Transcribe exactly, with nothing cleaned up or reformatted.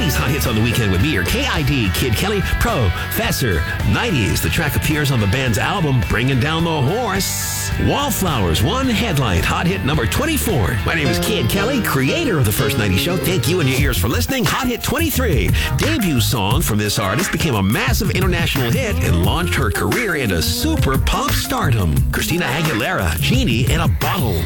nineties hot hits on the weekend with me, your K I D Kid Kelly, Professor. nineties, the track appears on the band's album, Bringing Down the Horse. Wallflowers, one headline, hot hit number twenty-four. My name is Kid Kelly, creator of the First nineties Show. Thank you and your ears for listening. Hot hit twenty-three. Debut song from this artist became a massive international hit and launched her career into super pop stardom. Christina Aguilera, Genie in a Bottle.